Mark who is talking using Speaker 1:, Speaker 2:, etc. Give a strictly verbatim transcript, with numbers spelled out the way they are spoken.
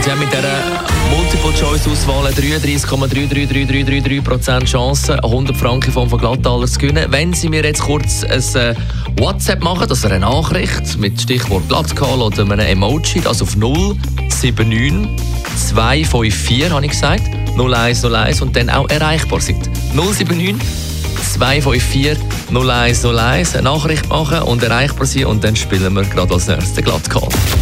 Speaker 1: Sie haben mit dieser Multiple-Choice-Auswahl dreiunddreißig Komma drei drei drei drei drei drei Prozent Chance, hundert Franken von Glattaler zu gewinnen. Wenn Sie mir jetzt kurz ein äh, WhatsApp machen, also eine Nachricht mit Stichwort Glattcall oder einem Emoji, das auf null sieben neun zwei fünf vier, habe ich gesagt, null eins null eins und dann auch erreichbar sind. null sieben neun zwei fünf vier null eins null eins, eine Nachricht machen und erreichbar sein und dann spielen wir gerade als nächstes den Glattcall.